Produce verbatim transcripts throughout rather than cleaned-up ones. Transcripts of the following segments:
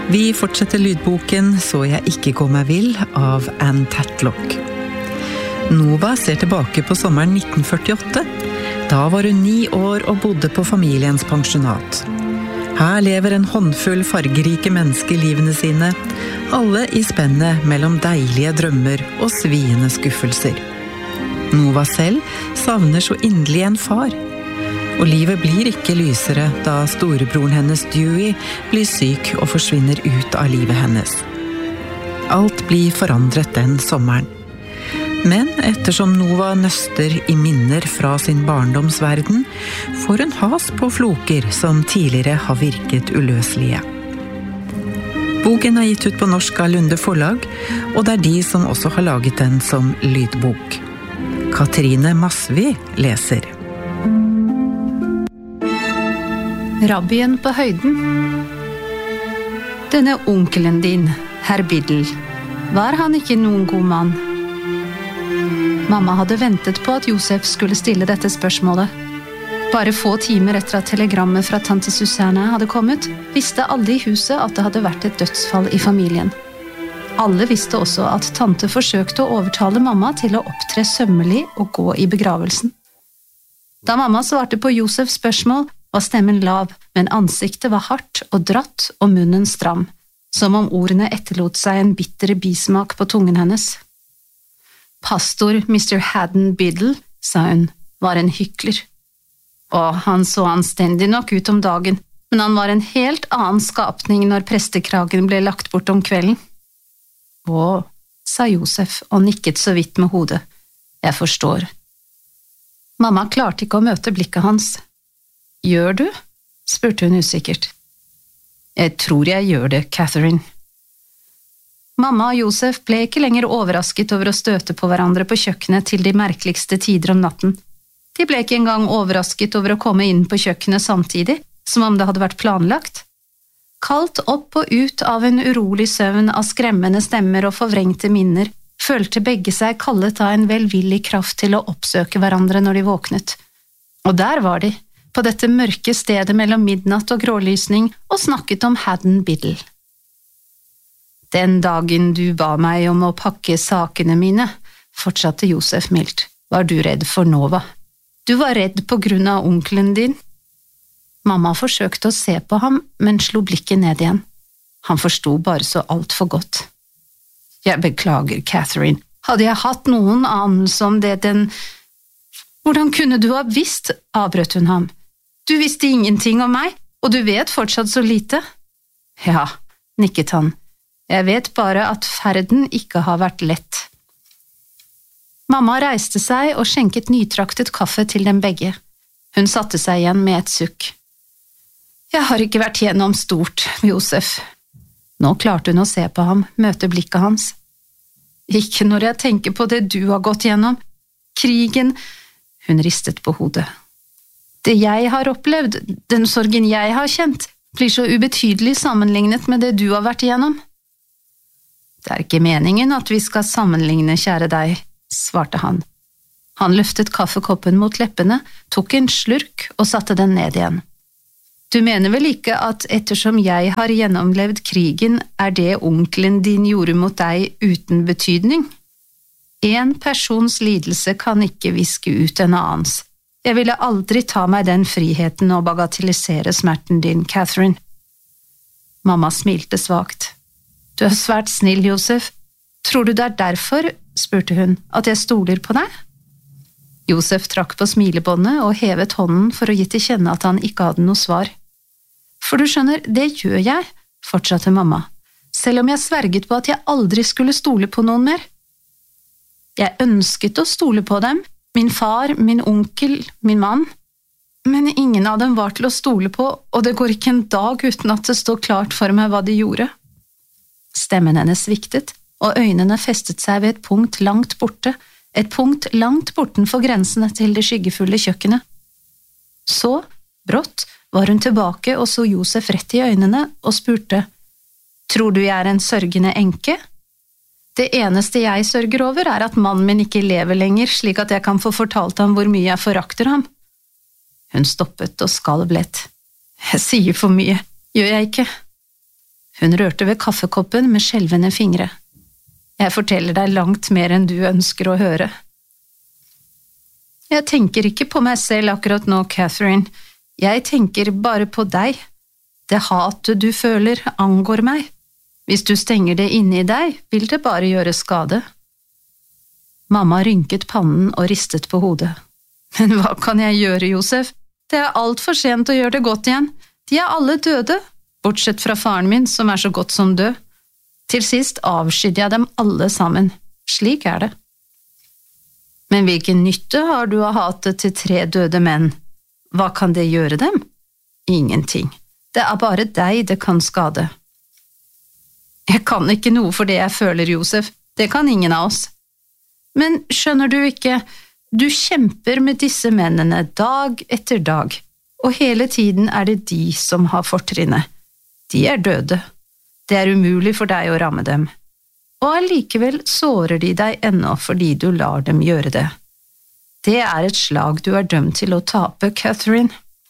Vi fortsetter lydboken «Så jeg ikke går meg vill» av Anne Tatlock. Nova ser tilbake på sommeren nitten førtiåtte. Da var hun ni år og bodde på familiens pensjonat. Her lever en håndfull fargerike mennesker livene sine, alle i spennet mellom deilige drømmer og sviende skuffelser. Nova selv savner så inderlig en far. Og livet blir ikke lysere da storebroren hennes Dewey blir syk og forsvinner ut av livet hennes. Alt blir forandret den sommeren. Men ettersom Nova nøster i minner fra sin barndomsverden, får hun has på floker som tidligere har virket uløselige. Boken er gitt ut på norsk av Lunde forlag, og det er de som også har laget den som lydbok. Katrine Masvi leser. Rabbien på høyden. Denne onkelen din, herr Biddle, var han ikke noen god mann? Mamma hadde ventet på at Josef skulle stille dette spørsmålet. Bare få timer etter at telegrammet fra tante Susanne hadde kommet, visste alle i huset at det hadde vært et dødsfall i familien. Alle visste også at tante forsøkte å overtale mamma til å opptre sømmelig og gå i begravelsen. Da mamma svarte på Josefs spørsmål, var stemmen lav, men ansiktet var hardt og dratt og munnen stram, som om ordene etterlot seg en bittere bismak på tungen hennes. Pastor mister Haddon Biddle, sa hun, var en hykler. Og han så anstendig nok ut om dagen, men han var en helt annen skapning når prestekragen ble lagt bort om kvelden. Å, sa Josef og nikket så vidt med hodet. Jeg forstår. Mamma klarte ikke å møte blikket hans. Gjør du? Spurte hun usikkert. Jeg tror jeg gjør det, Catherine. Mamma og Josef ble ikke lenger overrasket over å støte på hverandre på kjøkkenet til de merkeligste tider om natten. De ble ikke engang overrasket over å komme inn på kjøkkenet samtidig, som om det hadde vært planlagt. Kalt opp og ut av en urolig søvn av skremmende stemmer og forvrengte minner, følte begge seg kallet av en velvillig kraft til å oppsøke hverandre når de våknet. Og der var de, på dette mørke stedet mellom midnatt og grålysning, og snakket om Haddon Biddle. Den dagen du ba meg om å pakke sakene mine, fortsatte Josef mildt, var du redd for Nova. Du var redd på grunn av onkelen din. Mamma forsøkte å se på ham, men slo blikket ned igjen. Han forstod bare så alt for godt. Jeg beklager, Catherine. Hadde jeg hatt noen anelse om det den... Hvordan kunne du ha visst, avbrøt hun ham. Du visste ingenting om meg, og du vet fortsatt så lite. Ja, nikket han. Jeg vet bare at ferden ikke har vært lett. Mamma reiste seg og skjenket nytraktet kaffe til dem begge. Hun satte seg igjen med et sukk. Jeg har ikke vært gjennom stort, Josef. Nå klarte hun å se på ham, møte blikket hans. Ikke når jeg tenker på det du har gått gjennom. Krigen... Hun ristet på hodet. Det jeg har opplevd, den sorgen jeg har kjent, blir så ubetydelig sammenlignet med det du har vært igjennom. Det er ikke meningen at vi skal sammenligne, kjære deg, svarte han. Han løftet kaffekoppen mot leppene, tok en slurk og satte den ned igjen. Du mener vel ikke at ettersom jeg har gjennomlevd krigen, er det onkelen din gjorde mot deg uten betydning? En persons lidelse kan ikke viske ut en annens. Jeg ville aldri ta meg den friheten å bagatellisere smerten din, Catherine. Mamma smilte svagt. Du er svært snill, Josef. Tror du det er derfor, spurte hun, at jeg stoler på deg? Josef trakk på smilebåndet og hevet hånden for å gi til kjenne at han ikke hadde noe svar. For du skjønner, det gjør jeg, fortsatte mamma, selv om jeg sverget på at jeg aldri skulle stole på noen mer. Jeg ønsket å stole på dem, min far, min onkel, min mann, men ingen av dem var til å stole på, og det går ikke en dag uten at det står klart for meg hva de gjorde. Stemmen hennes sviktet, og øynene festet seg ved et punkt langt borte, et punkt langt bortenfor grensene til det skyggefulle kjøkkenet. Så, brått, var hun tilbake og så Josef rett i øynene og spurte, «Tror du jeg er en sørgende enke?» Det eneste jeg sørger over er at mannen min ikke lever lenger, slik at jeg kan få fortalt ham hvor mye jeg forakter ham. Hun stoppet og skalv lett. Jeg sier for mye, gjør jeg ikke? Hun rørte ved kaffekoppen med skjelvende fingre. Jeg forteller deg langt mer enn du ønsker å høre. Jeg tenker ikke på meg selv akkurat nå, Catherine. Jeg tenker bare på deg. Det hatet du føler angår meg. Hvis du stenger det inne i deg, vil det bare gjøre skade. Mamma rynket pannen og ristet på hodet. Men hva kan jeg gjøre, Josef? Det er alt for sent å gjøre det godt igjen. De er alle døde, bortsett fra faren min, som er så godt som død. Til sist avskydde jeg dem alle sammen. Slik er det. Men hvilken nytte har du av hatet til tre døde menn? Hva kan det gjøre dem? Ingenting. Det er bare deg det kan skade. Jeg kan ikke noe for det jeg føler, Josef. Det kan ingen av oss. Men skjønner du ikke, du kjemper med disse mennene dag etter dag, og hele tiden er det de som har fortrinnet. De er døde. Det er umulig for deg å ramme dem. Og allikevel sårer de deg ennå fordi du lar dem gjøre det. Det er et slag du er dømt til å tape, Catherine.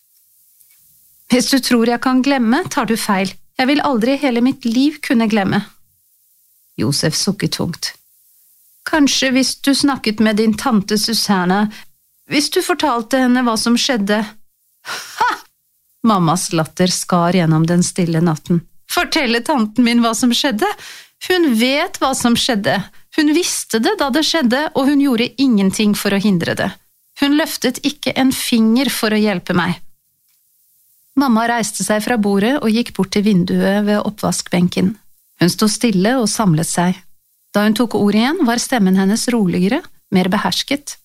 Hvis du tror jeg kan glemme, tar du feil. Jeg vil aldri hele mitt liv kunne glemme. Josef sukket tungt. Kanskje hvis du snakket med din tante Susanna, hvis du fortalte henne hva som skjedde. Ha! Mammas latter skar gjennom den stille natten. Fortelle tanten min hva som skjedde? Hun vet hva som skjedde. Hun visste det da det skjedde, og hun gjorde ingenting for å hindre det. Hun løftet ikke en finger for å hjelpe meg. Mamma reiste seg fra bordet og gikk bort til vinduet ved oppvaskbenken. Hun sto stille og samlet seg. Da hun tok ordet igjen, var stemmen hennes roligere, mer behersket.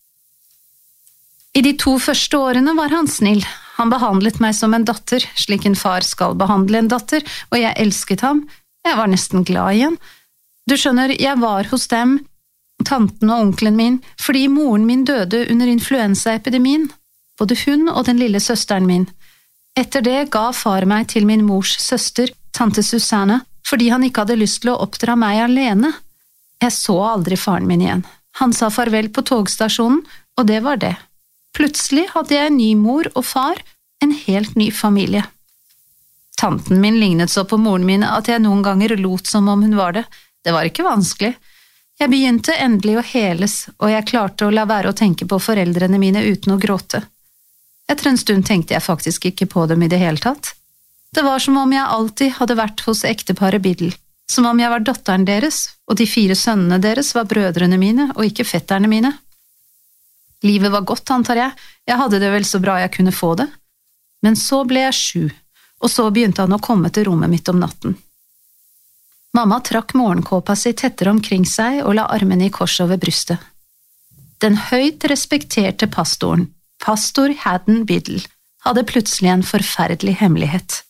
I de to første årene var han snill. Han behandlet meg som en datter, slik en far skal behandle en datter, og jeg elsket ham. Jeg var nesten glad igjen. Du skjønner, jeg var hos dem, tanten og onkelen min, fordi moren min døde under influensaepidemien, både hun og den lille søsteren min. Etter det ga far meg til min mors søster, tante Susanna, fordi han ikke hadde lyst til å oppdra meg alene. Jeg så aldri faren min igjen. Han sa farvel på togstasjonen, og det var det. Plutselig hadde jeg en ny mor og far, en helt ny familie. Tanten min lignet så på moren min at jeg noen ganger lot som om hun var det. Det var ikke vanskelig. Jeg begynte endelig å heles, og jeg klarte å la være å tenke på foreldrene mine uten å gråte. Etter en stund tenkte jeg faktisk ikke på dem i det hele tatt. Det var som om jeg alltid hadde vært hos ekteparet Biddle, som om jeg var datteren deres, og de fire sønnene deres var brødrene mine og ikke fetterne mine. Livet var godt, antar jeg. Jeg hadde det vel så bra jeg kunne få det. Men så ble jeg sju, og så begynte han å komme til rommet mitt om natten. Mamma trakk morgenkåpa si tettere omkring seg og la armene i kors over brystet. Den høyt respekterte pastoren, pastor Haddon Biddle, hadde plutselig en forferdelig hemmelighet.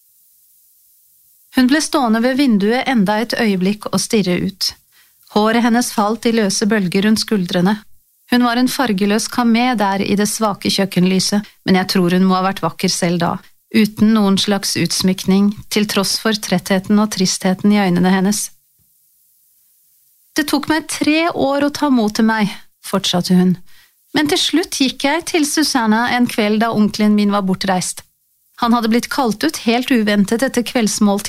Hun ble stående ved vinduet enda et øyeblikk og stirre ut. Håret hennes falt i løse bølger rundt skuldrene. Hun var en fargeløs kamé der i det svake kjøkkenlyset, men jeg tror hun må ha vært vakker selv da, uten noen slags utsmykning, til tross for trettheten og tristheten i øynene hennes. Det tok meg tre år å ta mot til meg, fortsatte hun, men til slutt gikk jeg til Susanna en kveld da onkelen min var bortreist. Han hadde blitt kalt ut helt uventet etter kveldsmåltid,